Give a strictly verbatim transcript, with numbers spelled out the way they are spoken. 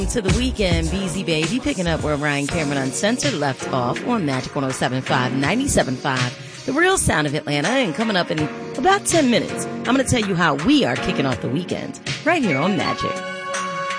To the weekend, Beezy Baby, picking up where Ryan Cameron Uncensored left off on Magic one oh seven point five, ninety-seven point five, the real sound of Atlanta. And coming up in about ten minutes, I'm going to tell you how we are kicking off the weekend right here on Magic.